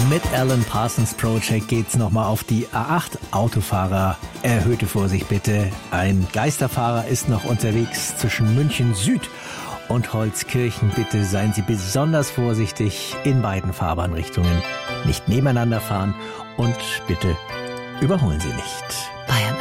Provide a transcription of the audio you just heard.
Mit Alan Parsons Project geht's nochmal auf die A8. Autofahrer, erhöhte Vorsicht bitte. Ein Geisterfahrer ist noch unterwegs zwischen München Süd und Holzkirchen. Bitte seien Sie besonders vorsichtig in beiden Fahrbahnrichtungen. Nicht nebeneinander fahren und bitte überholen Sie nicht.